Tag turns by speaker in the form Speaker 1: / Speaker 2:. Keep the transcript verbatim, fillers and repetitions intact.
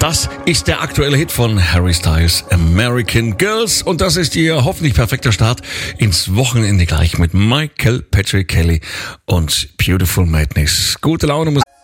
Speaker 1: Das ist der aktuelle Hit von Harry Styles, American Girls. Und das ist Ihr hoffentlich perfekter Start ins Wochenende gleich mit Michael Patrick Kelly und Beautiful Madness. Gute Laune.